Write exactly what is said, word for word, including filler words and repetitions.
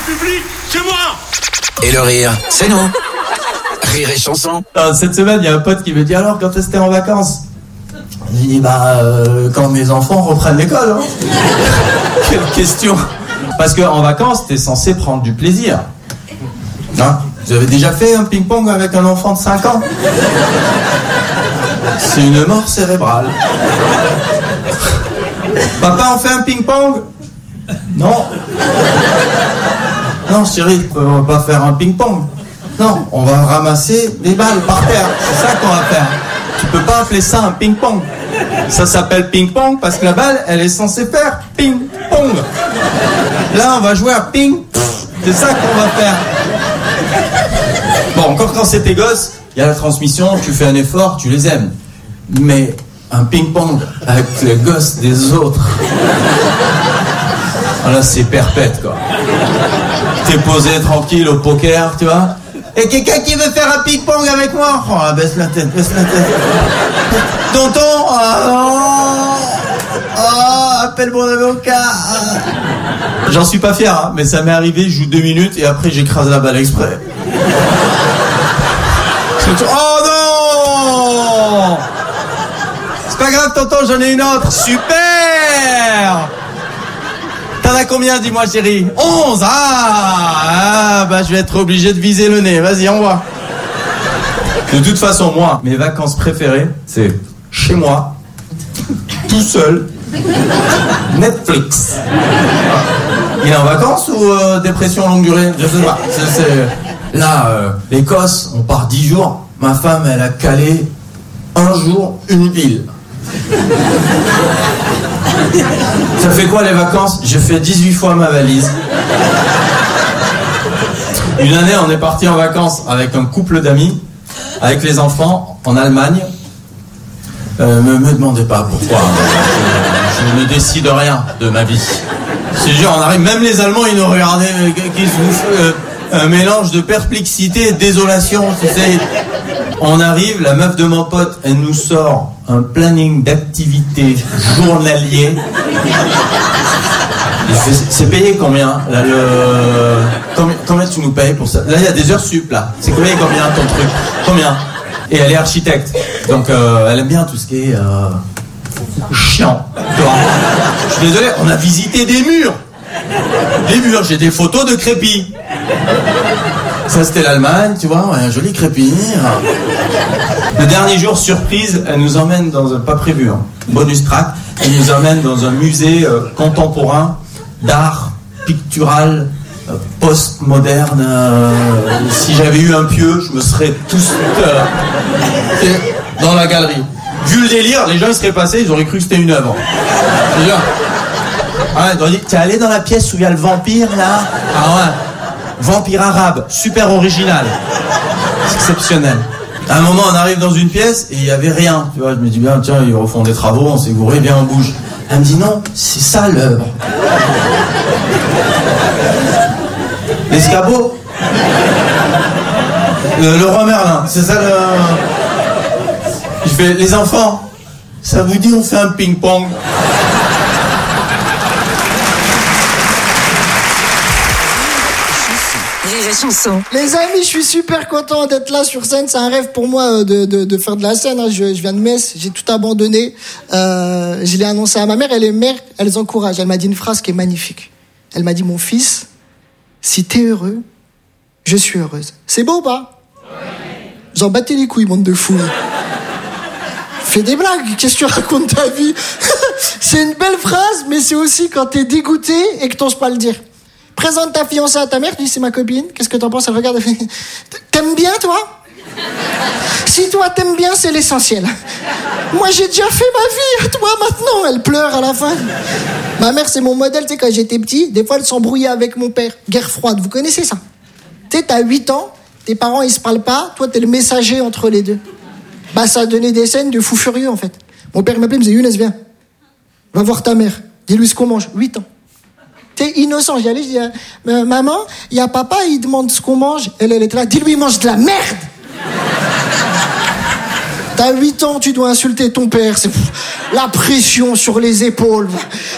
public, c'est moi. Et le rire, c'est nous. Rire et chanson. Alors, cette semaine, il y a un pote qui me dit, alors, quand est-ce que t'es en vacances? J'ai dit, bah, euh, quand mes enfants reprennent l'école. Hein. Quelle question. Parce qu'en vacances, t'es censé prendre du plaisir. Hein? Vous avez déjà fait un ping-pong avec un enfant de cinq ans? C'est une mort cérébrale. Papa, on fait un ping-pong? Non. Non, chérie, on va pas faire un ping-pong. Non, on va ramasser des balles par terre. C'est ça qu'on va faire. Tu peux pas appeler ça un ping-pong. Ça s'appelle ping-pong parce que la balle, elle est censée faire ping-pong. Là, on va jouer à ping. C'est ça qu'on va faire. Bon, encore quand c'est tes gosses, il y a la transmission, tu fais un effort, tu les aimes. Mais un ping-pong avec les gosses des autres, là, c'est perpète, quoi. T'es posé tranquille au poker, tu vois. Et quelqu'un qui veut faire un ping-pong avec moi? Oh, baisse la tête, baisse la tête. Tonton, oh, oh, appelle mon avocat. J'en suis pas fier, hein, mais ça m'est arrivé, je joue deux minutes et après j'écrase la balle exprès. Oh non! C'est pas grave, tonton, j'en ai une autre. Super! T'en as combien, dis-moi, chérie? Onze! Ah, ah! Bah, je vais être obligé de viser le nez. Vas-y, on voit. De toute façon, moi, mes vacances préférées, c'est chez moi, tout seul, Netflix. Il est en vacances ou euh, dépression longue durée? Je sais pas. C'est, c'est... Là, euh, l'Écosse, on part dix jours. Ma femme, elle a calé un jour, une ville. Ça fait quoi les vacances? J'ai fait dix-huit fois ma valise. Une année, on est parti en vacances avec un couple d'amis, avec les enfants, en Allemagne. Euh, me, me demandez pas pourquoi. Je, je ne décide rien de ma vie. C'est sûr, on arrive, même les Allemands, ils nous regardaient, euh, qu'ils se euh, un mélange de perplexité et de désolation, tu sais. On arrive, la meuf de mon pote, elle nous sort un planning d'activité journalier. Fais, c'est payé combien là, le... combien, combien tu nous payes pour ça? Là, il y a des heures sup, là. C'est combien, combien ton truc? Combien? Et elle est architecte. Donc, euh, elle aime bien tout ce qui est euh, chiant. Tu vois. Je suis désolé, on a visité des murs. Des murs, j'ai des photos de crépis. Ça, c'était l'Allemagne, tu vois, un joli crépi. Le dernier jour, surprise, elle nous emmène dans un, pas prévu, hein, bonus track, elle nous emmène dans un musée euh, contemporain d'art pictural euh, post-moderne. Euh, si j'avais eu un pieu, je me serais tous euh, dans la galerie. Vu le délire, les gens ils seraient passés, ils auraient cru que c'était une œuvre. Déjà. Ah, ils auraient dit, t'es allé dans la pièce où il y a le vampire, là? Ah ouais. Vampire arabe, super original. C'est exceptionnel. À un moment, on arrive dans une pièce et il n'y avait rien. Tu vois, je me dis bien, tiens, ils refont des travaux, on s'est gouré, viens, on bouge. Elle me dit non, c'est ça l'œuvre. L'escabeau. Le, le roi Merlin, c'est ça le... Je fais, les enfants, ça vous dit on fait un ping-pong? Chanson. Les amis, je suis super content d'être là sur scène. C'est un rêve pour moi de, de, de faire de la scène. Je, je viens de Metz, j'ai tout abandonné. Euh, je l'ai annoncé à ma mère. Elle est mère, elle les encourage. Elle m'a dit une phrase qui est magnifique. Elle m'a dit, mon fils, si t'es heureux, je suis heureuse. C'est beau ou pas? Ouais. J'en battais les couilles, bande de fous. Fais des blagues, qu'est-ce que tu racontes ta vie? C'est une belle phrase, mais c'est aussi quand t'es dégoûté et que t'oses pas le dire. Présente ta fiancée à ta mère, tu dis c'est ma copine, qu'est-ce que t'en penses? Elle regarde, elle fait, t'aimes bien toi? Si toi t'aimes bien, c'est l'essentiel. Moi j'ai déjà fait ma vie, à toi maintenant. Elle pleure à la fin. Ma mère c'est mon modèle, tu sais, quand j'étais petit, des fois elle s'embrouillait avec mon père. Guerre froide, vous connaissez ça? Tu sais, t'as huit ans, tes parents ils se parlent pas, toi t'es le messager entre les deux. Bah ça a donné des scènes de fou furieux en fait. Mon père m'appelait, il me disait Younes, viens, va voir ta mère, dis-lui ce qu'on mange. huit ans. T'es innocent, j'y allais, je dis, euh, maman, il y a papa, il demande ce qu'on mange. Elle, elle était là, dis-lui, il mange de la merde. T'as huit ans, tu dois insulter ton père, c'est la pression sur les épaules.